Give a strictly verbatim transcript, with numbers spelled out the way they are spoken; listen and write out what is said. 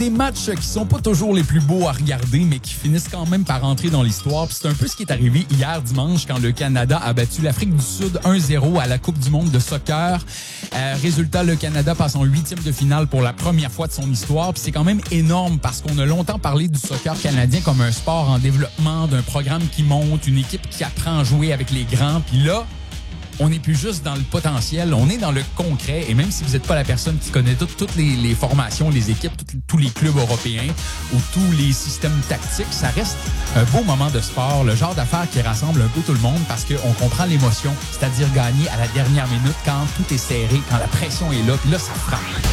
des matchs qui sont pas toujours les plus beaux à regarder, mais qui finissent quand même par entrer dans l'histoire. Puis c'est un peu ce qui est arrivé hier dimanche quand le Canada a battu l'Afrique du Sud un zéro à la Coupe du monde de soccer. Euh, résultat, le Canada passe en huitième de finale pour la première fois de son histoire. Puis c'est quand même énorme parce qu'on a longtemps parlé du soccer canadien comme un sport en développement, d'un programme qui monte, une équipe qui apprend à jouer avec les grands. Puis là, on n'est plus juste dans le potentiel, on est dans le concret. Et même si vous n'êtes pas la personne qui connaît tout, toutes les, les formations, les équipes, tout, tous les clubs européens ou tous les systèmes tactiques, ça reste un beau moment de sport, le genre d'affaire qui rassemble un peu tout le monde parce qu'on comprend l'émotion, c'est-à-dire gagner à la dernière minute quand tout est serré, quand la pression est là, puis là, ça frappe.